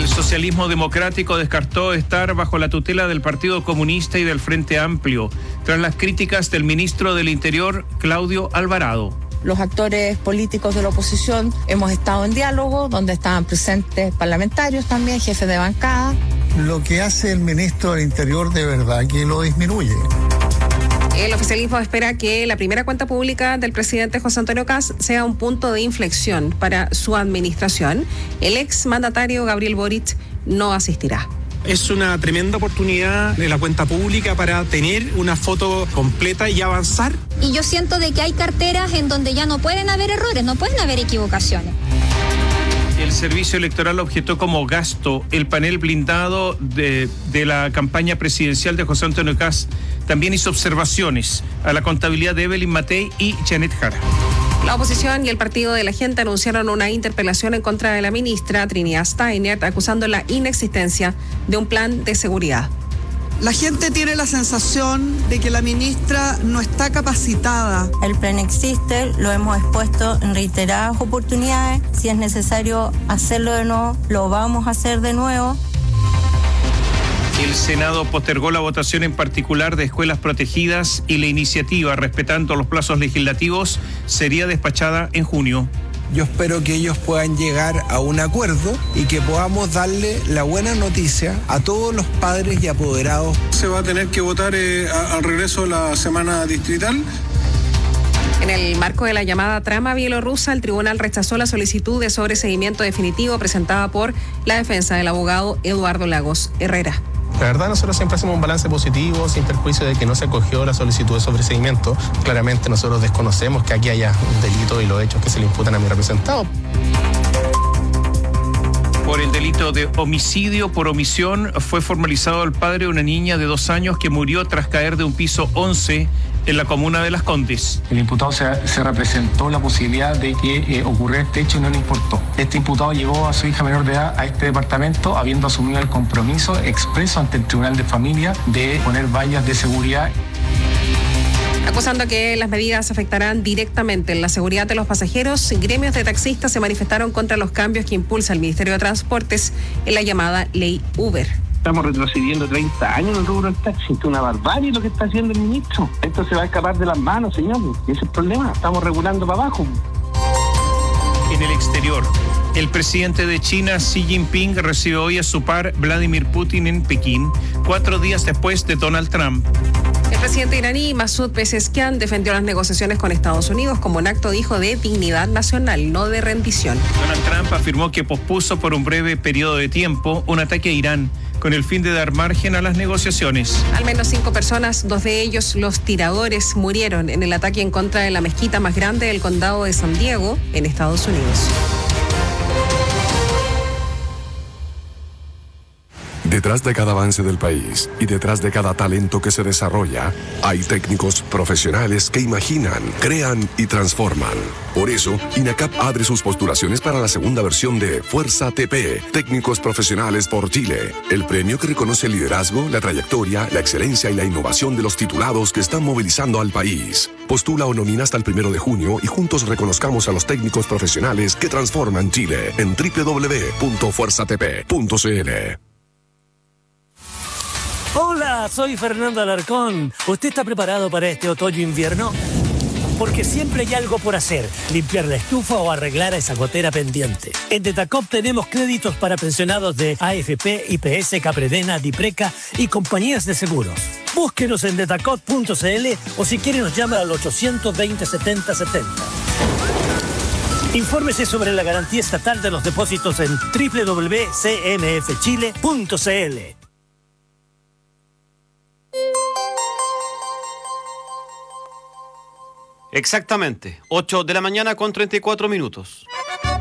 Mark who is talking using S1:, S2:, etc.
S1: El socialismo democrático descartó estar bajo la tutela del Partido Comunista y del Frente Amplio, tras las críticas del ministro del Interior, Claudio Alvarado.
S2: Los actores políticos de la oposición hemos estado en diálogo, donde estaban presentes parlamentarios también, jefes de bancada.
S3: Lo que hace el ministro del Interior de verdad que lo disminuye.
S4: El oficialismo espera que la primera cuenta pública del presidente José Antonio Kast sea un punto de inflexión para su administración. El exmandatario Gabriel Boric no asistirá.
S5: Es una tremenda oportunidad de la cuenta pública para tener una foto completa y avanzar.
S6: Y yo siento de que hay carteras en donde ya no pueden haber errores, no pueden haber equivocaciones.
S1: El Servicio Electoral objetó como gasto el panel blindado de la campaña presidencial de José Antonio Kast. También hizo observaciones a la contabilidad de Evelyn Matei y Janet Jara.
S4: La oposición y el Partido de la Gente anunciaron una interpelación en contra de la ministra Trinidad Steiner, acusando la inexistencia de un plan de seguridad.
S7: La gente tiene la sensación de que la ministra no está capacitada.
S2: El plan existe, lo hemos expuesto en reiteradas oportunidades. Si es necesario hacerlo de nuevo, lo vamos a hacer de nuevo.
S1: El Senado postergó la votación en particular de escuelas protegidas y la iniciativa, respetando los plazos legislativos, sería despachada en junio.
S8: Yo espero que ellos puedan llegar a un acuerdo y que podamos darle la buena noticia a todos los padres y apoderados.
S5: Se va a tener que votar al regreso de la semana distrital.
S4: En el marco de la llamada trama bielorrusa, el tribunal rechazó la solicitud de sobreseimiento definitivo presentada por la defensa del abogado Eduardo Lagos Herrera.
S9: La verdad, nosotros siempre hacemos un balance positivo, sin perjuicio de que no se acogió la solicitud de sobreseimiento. Claramente nosotros desconocemos que aquí haya un delito y los hechos que se le imputan a mi representado.
S1: Por el delito de homicidio por omisión fue formalizado el padre de una niña de 2 años que murió tras caer de un piso 11 en la comuna de Las Condes.
S10: El imputado se representó la posibilidad de que ocurriera este hecho y no le importó. Este imputado llevó a su hija menor de edad a este departamento habiendo asumido el compromiso expreso ante el Tribunal de Familia de poner vallas de seguridad.
S4: Acusando que las medidas afectarán directamente en la seguridad de los pasajeros, gremios de taxistas se manifestaron contra los cambios que impulsa el Ministerio de Transportes en la llamada Ley Uber.
S11: Estamos retrocediendo 30 años en el rubro del taxi. Es una barbarie lo que está haciendo el ministro. Esto se va a escapar de las manos, señor. Ese es el problema. Estamos regulando para abajo.
S1: En el exterior, el presidente de China, Xi Jinping, recibe hoy a su par Vladimir Putin en Pekín, 4 días después de Donald Trump.
S4: El presidente iraní, Masoud Pezeshkian, defendió las negociaciones con Estados Unidos como un acto, dijo, de dignidad nacional, no de rendición.
S1: Donald Trump afirmó que pospuso por un breve periodo de tiempo un ataque a Irán, con el fin de dar margen a las negociaciones.
S4: Al menos 5 personas, 2 de ellos, los tiradores, murieron en el ataque en contra de la mezquita más grande del condado de San Diego, en Estados Unidos.
S12: Detrás de cada avance del país y detrás de cada talento que se desarrolla, hay técnicos profesionales que imaginan, crean y transforman. Por eso, INACAP abre sus postulaciones para la segunda versión de Fuerza TP, Técnicos Profesionales por Chile, el premio que reconoce el liderazgo, la trayectoria, la excelencia y la innovación de los titulados que están movilizando al país. Postula o nomina hasta el 1 de junio y juntos reconozcamos a los técnicos profesionales que transforman Chile en www.fuerzatp.cl.
S13: Hola, soy Fernando Alarcón. ¿Usted está preparado para este otoño-invierno? Porque siempre hay algo por hacer, limpiar la estufa o arreglar a esa gotera pendiente. En Detacop tenemos créditos para pensionados de AFP, IPS, Capredena, Dipreca y compañías de seguros. Búsquenos en detacop.cl o si quiere nos llama al 820-7070. Infórmese sobre la garantía estatal de los depósitos en www.cmfchile.cl.
S14: Exactamente, 8 de la mañana con 34 minutos.